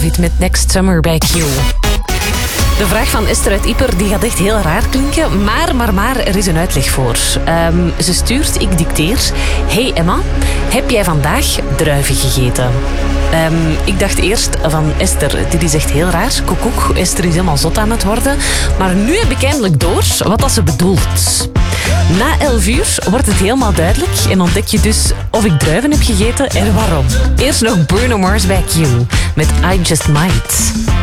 David met Next Summer bij Q. De vraag van Esther uit Ieper die gaat echt heel raar klinken, maar er is een uitleg voor. Ze stuurt, ik dicteer. Hey Emma, heb jij vandaag druiven gegeten? Ik dacht eerst van Esther, dit is echt heel raar. Koekoek, Esther is helemaal zot aan het worden. Maar nu heb ik eindelijk door wat dat ze bedoelt. Na 11 uur wordt het helemaal duidelijk en ontdek je dus of ik druiven heb gegeten en waarom. Eerst nog Bruno Mars bij Q met I Just Might.